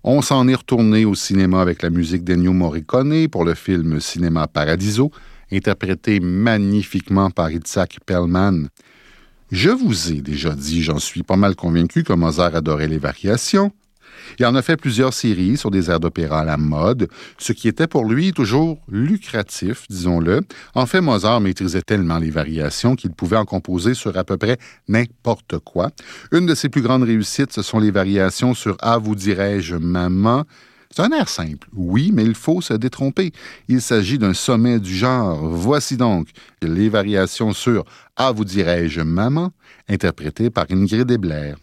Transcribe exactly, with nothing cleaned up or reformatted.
On s'en est retourné au cinéma avec la musique d'Ennio Morricone pour le film Cinéma Paradiso, interprété magnifiquement par Itzhak Perlman. Je vous ai déjà dit, j'en suis pas mal convaincu que Mozart adorait les variations. Il en a fait plusieurs séries sur des airs d'opéra à la mode, ce qui était pour lui toujours lucratif, disons-le. En fait, Mozart maîtrisait tellement les variations qu'il pouvait en composer sur à peu près n'importe quoi. Une de ses plus grandes réussites, ce sont les variations sur « Ah, vous dirais-je, maman ». C'est un air simple, oui, mais il faut se détromper. Il s'agit d'un sommet du genre. Voici donc les variations sur « Ah, vous dirais-je, maman », interprétées par Ingrid Ebler.